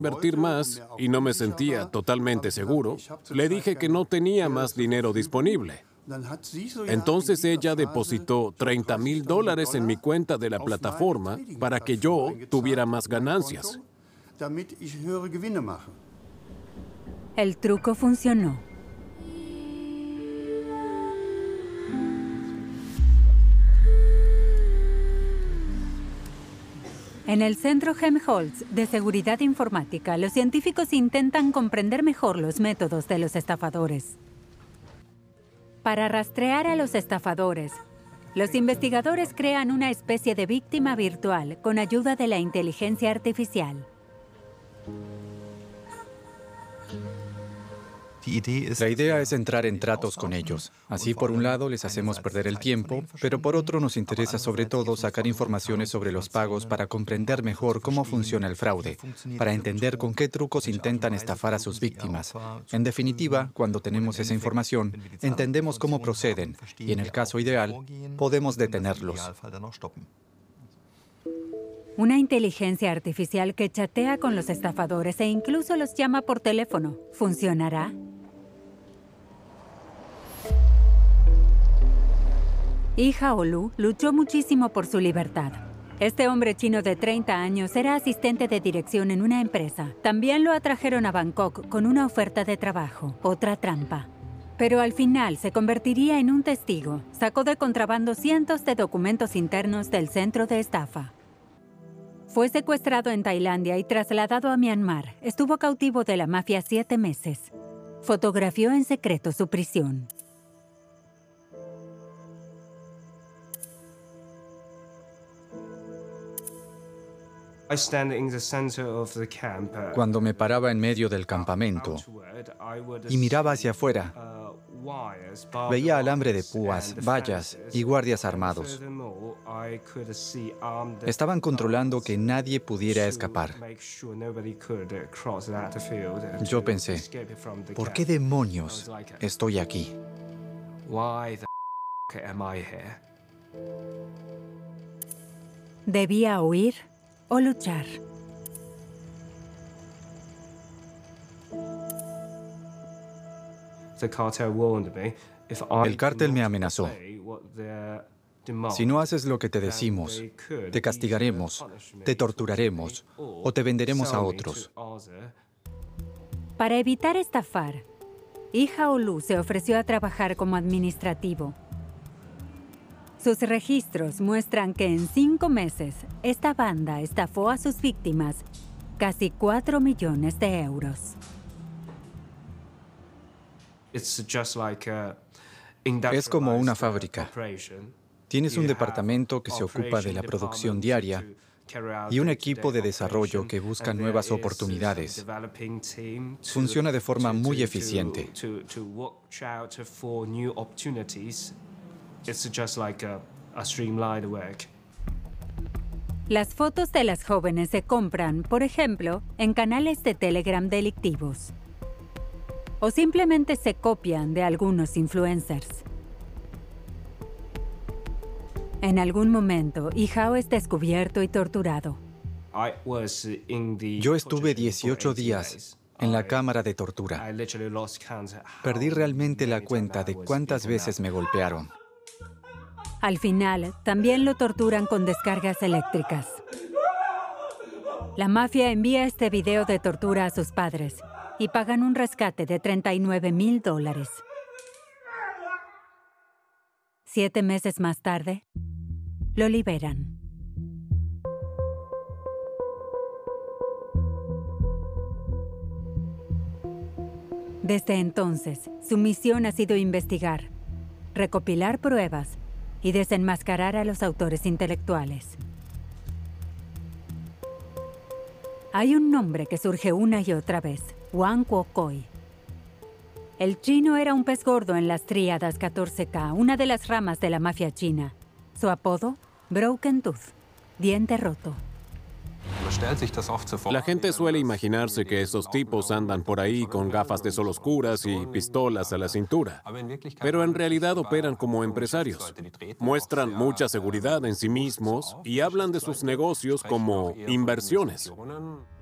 invertir más y no me sentía totalmente seguro, le dije que no tenía más dinero disponible. Entonces ella depositó $30,000 en mi cuenta de la plataforma para que yo tuviera más ganancias. El truco funcionó. En el Centro Helmholtz de Seguridad Informática, los científicos intentan comprender mejor los métodos de los estafadores. Para rastrear a los estafadores, los investigadores crean una especie de víctima virtual con ayuda de la inteligencia artificial. La idea es entrar en tratos con ellos. Así, por un lado, les hacemos perder el tiempo, pero por otro nos interesa sobre todo sacar informaciones sobre los pagos para comprender mejor cómo funciona el fraude, para entender con qué trucos intentan estafar a sus víctimas. En definitiva, cuando tenemos esa información, entendemos cómo proceden y, en el caso ideal, podemos detenerlos. Una inteligencia artificial que chatea con los estafadores e incluso los llama por teléfono. ¿Funcionará? Yi Haolu luchó muchísimo por su libertad. Este hombre chino de 30 años era asistente de dirección en una empresa. También lo atrajeron a Bangkok con una oferta de trabajo, otra trampa. Pero al final se convertiría en un testigo. Sacó de contrabando cientos de documentos internos del centro de estafa. Fue secuestrado en Tailandia y trasladado a Myanmar. Estuvo cautivo de la mafia 7 meses. Fotografió en secreto su prisión. Cuando me paraba en medio del campamento y miraba hacia afuera, veía alambre de púas, vallas y guardias armados. Estaban controlando que nadie pudiera escapar. Yo pensé, ¿por qué demonios estoy aquí? ¿Debía huir o luchar? El cártel me amenazó. Si no haces lo que te decimos, te castigaremos, te torturaremos o te venderemos a otros. Para evitar estafar, Yi Haolu se ofreció a trabajar como administrativo. Sus registros muestran que en 5 meses, esta banda estafó a sus víctimas casi 4 millones de euros. Es como una fábrica. Tienes un departamento que se ocupa de la producción diaria y un equipo de desarrollo que busca nuevas oportunidades. Funciona de forma muy eficiente. Las fotos de las jóvenes se compran, por ejemplo, en canales de Telegram delictivos. O simplemente se copian de algunos influencers. En algún momento, Yi Hao es descubierto y torturado. Yo estuve 18 días en la cámara de tortura. Perdí realmente la cuenta de cuántas veces me golpearon. Al final, también lo torturan con descargas eléctricas. La mafia envía este video de tortura a sus padres y pagan un rescate de $39,000. 7 meses más tarde, lo liberan. Desde entonces, su misión ha sido investigar, recopilar pruebas y desenmascarar a los autores intelectuales. Hay un nombre que surge una y otra vez: Wang Kuo-Koi. El chino era un pez gordo en las tríadas 14K, una de las ramas de la mafia china. Su apodo, Broken Tooth, diente roto. La gente suele imaginarse que esos tipos andan por ahí con gafas de sol oscuras y pistolas a la cintura. Pero en realidad operan como empresarios. Muestran mucha seguridad en sí mismos y hablan de sus negocios como inversiones.